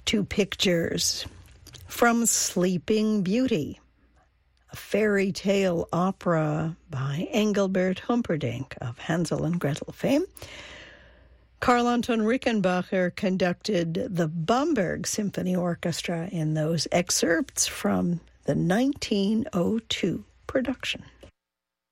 Two pictures from Sleeping Beauty, a fairy tale opera by Engelbert Humperdinck of Hansel and Gretel fame. Carl Anton Rickenbacher conducted the Bamberg Symphony Orchestra in those excerpts from the 1902 production.